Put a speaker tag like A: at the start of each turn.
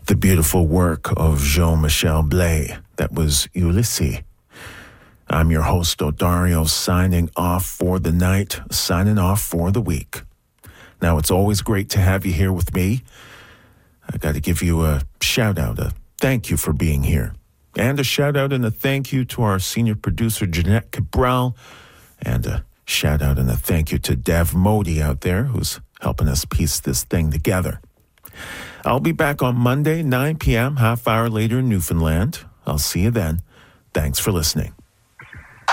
A: The beautiful work of Jean-Michel Blay. That was Ulysses. I'm your host, Odario, signing off for the night, signing off for the week. Now, it's always great to have you here with me. I got to give you a shout out, a thank you for being here. And a shout out and a thank you to our senior producer, Jeanette Cabral. And a shout out and a thank you to Dev Modi out there, who's helping us piece this thing together. I'll be back on Monday, 9 p.m., half hour later in Newfoundland. I'll see you then. Thanks for listening.